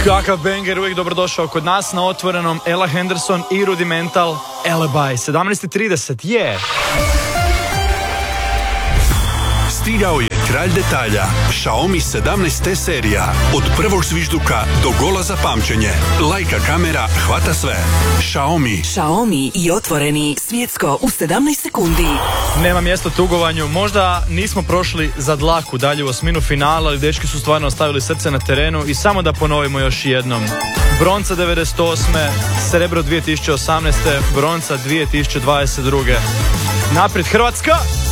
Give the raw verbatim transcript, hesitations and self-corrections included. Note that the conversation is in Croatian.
Kakav banger, uvijek dobrodošao kod nas na Otvorenom. Ella Henderson i Rudimental, Alibi, sedamnaest i trideset, je! Yeah. Stigao je kralj detalja, Xiaomi sedamnaest T serija. Od prvog zvižduka do gola za pamćenje. Leica kamera hvata sve. Xiaomi. Xiaomi i Otvoreni, svjetsko u sedamnaest sekundi. Nema mjesta tugovanju, možda nismo prošli za dlaku dalje u osminu finala, ali dečki su stvarno ostavili srce na terenu i samo da ponovimo još jednom. Bronca devedeset osme, srebro dvije tisuće osamnaeste, bronca dvije tisuće dvadeset druge. Naprijed Hrvatska!